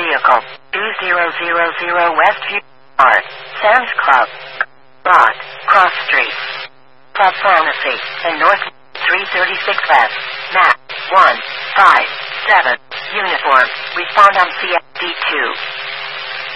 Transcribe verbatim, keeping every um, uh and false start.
vehicle. two zero zero zero Westview Art. Sam's Club. Lot. Cross Street. Club Pharmacy. And North three thirty-six West. Map. one five seven. Uniform. Respond on C F D two.